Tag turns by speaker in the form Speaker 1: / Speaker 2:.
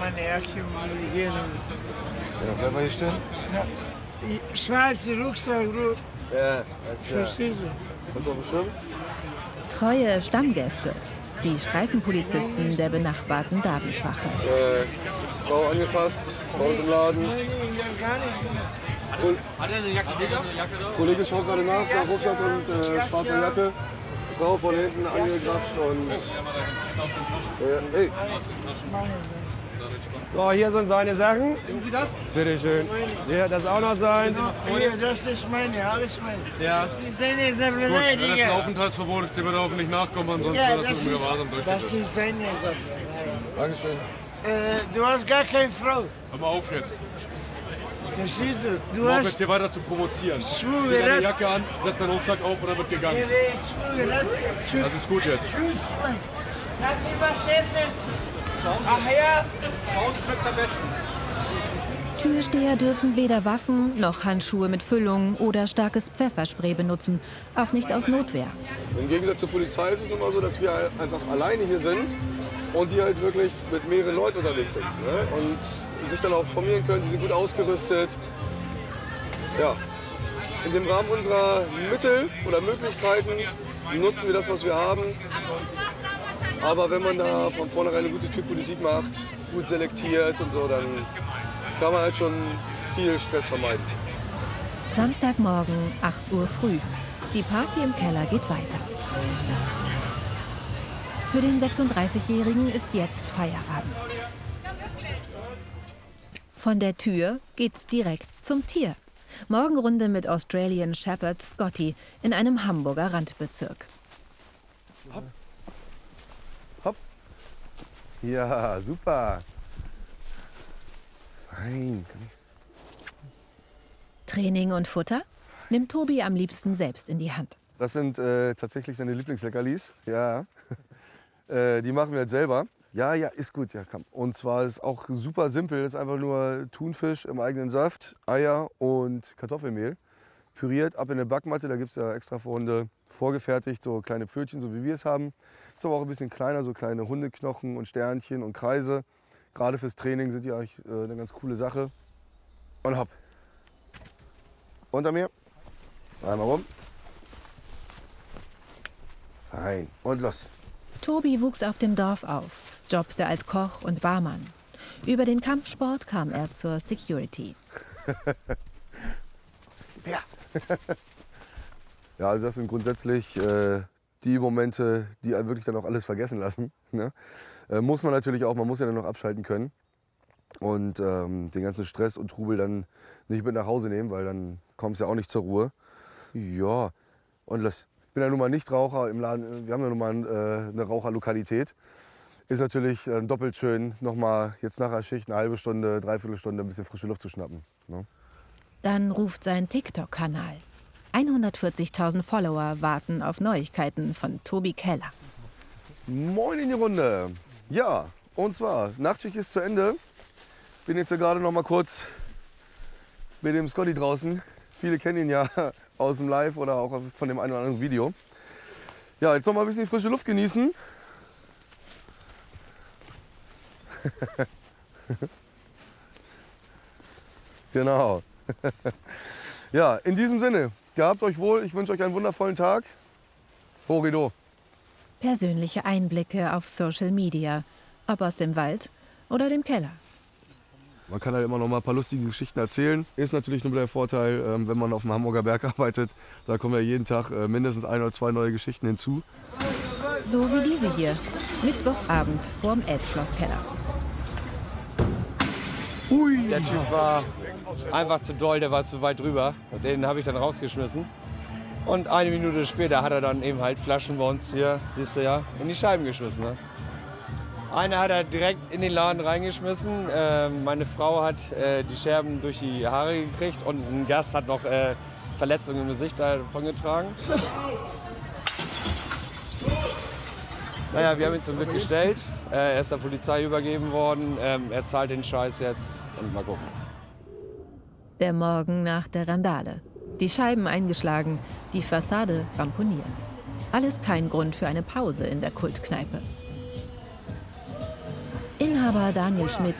Speaker 1: meine Jacke hier.
Speaker 2: Ja, bleib mal hier stehen.
Speaker 1: Ja. Schwarze Rucksack, Bro.
Speaker 2: Ja, alles klar.
Speaker 1: Verstehst du?
Speaker 2: Hast du auf dem Schirm?
Speaker 3: Treue Stammgäste, die Streifenpolizisten der benachbarten Davidwache.
Speaker 2: Frau angefasst bei uns im Laden.
Speaker 1: Nein, gar nicht.
Speaker 4: Hat er eine Jacke, Digga?
Speaker 2: Kollege schaut gerade nach Rucksack und schwarzer Jacke. Frau von hinten angegrapscht und... hey.
Speaker 5: So, hier sind seine Sachen.
Speaker 4: Nehmen Sie das?
Speaker 5: Bitte schön. Ja, das ist auch noch seins.
Speaker 1: Hier, das ist meine, alles meine.
Speaker 4: Ja.
Speaker 1: Sie sind Exemplar,
Speaker 4: Wenn das ein
Speaker 1: Digga.
Speaker 4: Aufenthaltsverbot ist, der wird auch nicht nachkommen, ansonsten
Speaker 1: Ja,
Speaker 4: wird das mit Gewahrsam
Speaker 1: das
Speaker 4: durchgesetzt.
Speaker 1: ist seine Sache.
Speaker 2: Dankeschön.
Speaker 1: Du hast gar keine Frau.
Speaker 4: Hör mal auf jetzt.
Speaker 1: Verstehst du? Du
Speaker 4: Hör auf
Speaker 1: hast
Speaker 4: jetzt hier weiter zu provozieren.
Speaker 1: Schwul
Speaker 4: Zieh deine
Speaker 1: gerettet.
Speaker 4: Jacke an, setz deinen Rucksack auf und dann wird gegangen.
Speaker 1: schwul gerettet. Tschüss.
Speaker 4: Das ist gut jetzt.
Speaker 1: Tschüss, Mann. Darf ich was essen? Ach ja.
Speaker 4: Draußen schmeckt's am besten.
Speaker 3: Türsteher dürfen weder Waffen noch Handschuhe mit Füllung oder starkes Pfefferspray benutzen, auch nicht aus Notwehr.
Speaker 2: Im Gegensatz zur Polizei ist es nun mal so, dass wir einfach alleine hier sind und die halt wirklich mit mehreren Leuten unterwegs sind. Ne? Und sich dann auch formieren können, die sind gut ausgerüstet. Ja, in dem Rahmen unserer Mittel oder Möglichkeiten nutzen wir das, was wir haben. Aber wenn man da von vornherein eine gute Türpolitik macht, gut selektiert und so, dann kann man halt schon viel Stress vermeiden.
Speaker 3: Samstagmorgen, 8 Uhr früh. Die Party im Keller geht weiter. Für den 36-Jährigen ist jetzt Feierabend. Von der Tür geht's direkt zum Tier. Morgenrunde mit Australian Shepherd Scotty in einem Hamburger Randbezirk.
Speaker 2: Hopp. Ja, super. Fein.
Speaker 3: Training und Futter nimmt Tobi am liebsten selbst in die Hand.
Speaker 2: Das sind tatsächlich seine Lieblingsleckerlis. Ja. Die machen wir jetzt selber. Ja, ist gut, ja, komm. Und zwar ist auch super simpel. Das ist einfach nur Thunfisch im eigenen Saft, Eier und Kartoffelmehl. Püriert, ab in eine Backmatte. Da gibt es ja extra für Hunde vorgefertigt, so kleine Pfötchen, so wie wir es haben. Ist aber auch ein bisschen kleiner, so kleine Hundeknochen und Sternchen und Kreise. Gerade fürs Training sind die eigentlich eine ganz coole Sache. Und hopp. Unter mir. Einmal rum. Fein. Und los.
Speaker 3: Tobi wuchs auf dem Dorf auf, jobbte als Koch und Barmann. Über den Kampfsport kam er zur Security.
Speaker 2: Ja. Ja, also das sind grundsätzlich die Momente, die einen wirklich dann auch alles vergessen lassen. Ne? Muss man natürlich auch, man muss ja dann noch abschalten können. Und den ganzen Stress und Trubel dann nicht mit nach Hause nehmen, weil dann kommst du ja auch nicht zur Ruhe. Ja, und ich bin ja nun mal Nichtraucher im Laden, wir haben ja nun mal eine Raucherlokalität. Ist natürlich doppelt schön, noch mal jetzt nach der Schicht eine halbe Stunde, dreiviertel Stunde ein bisschen frische Luft zu schnappen. Ne?
Speaker 3: Dann ruft sein TikTok-Kanal. 140.000 Follower warten auf Neuigkeiten von Tobi Keller.
Speaker 2: Moin in die Runde. Ja, und zwar, Nachtschicht ist zu Ende. Bin jetzt ja gerade noch mal kurz mit dem Scotty draußen. Viele kennen ihn ja aus dem Live oder auch von dem einen oder anderen Video. Ja, jetzt noch mal ein bisschen die frische Luft genießen. Genau. Ja, in diesem Sinne, gehabt euch wohl. Ich wünsche euch einen wundervollen Tag. Horido.
Speaker 3: Persönliche Einblicke auf Social Media, ob aus dem Wald oder dem Keller.
Speaker 2: Man kann halt immer noch mal ein paar lustige Geschichten erzählen. Ist natürlich nur der Vorteil, wenn man auf dem Hamburger Berg arbeitet. Da kommen ja jeden Tag mindestens 1 oder 2 neue Geschichten hinzu.
Speaker 3: So wie diese hier. Mittwochabend vorm Elbschlosskeller.
Speaker 5: Ui. Der Typ war einfach zu doll, der war zu weit drüber. Den habe ich dann rausgeschmissen. Und eine Minute später hat er dann eben halt Flaschen bei uns hier, siehst du ja, in die Scheiben geschmissen. Ne? Eine hat er direkt in den Laden reingeschmissen. Meine Frau hat die Scherben durch die Haare gekriegt und ein Gast hat noch Verletzungen im Gesicht davon getragen. Naja, wir haben ihn zum Glück gestellt. Er ist der Polizei übergeben worden. Er zahlt den Scheiß jetzt und mal gucken.
Speaker 3: Der Morgen nach der Randale. Die Scheiben eingeschlagen, die Fassade ramponiert. Alles kein Grund für eine Pause in der Kultkneipe. Inhaber Daniel Schmidt